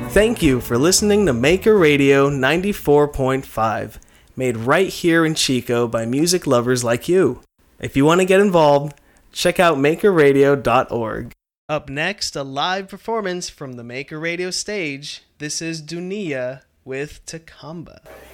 Thank you for listening to Maker Radio 94.5, made right here in Chico by music lovers like you. If you want to get involved, check out makerradio.org. Up next, a live performance from the Maker Radio stage. This is Dunia with Takamba.